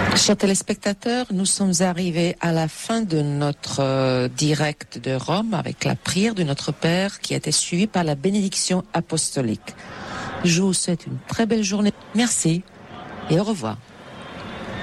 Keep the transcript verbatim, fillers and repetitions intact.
Chers téléspectateurs, nous sommes arrivés à la fin de notre euh, direct de Rome avec la prière de notre Père qui a été suivie par la bénédiction apostolique. Je vous souhaite une très belle journée. Merci et au revoir.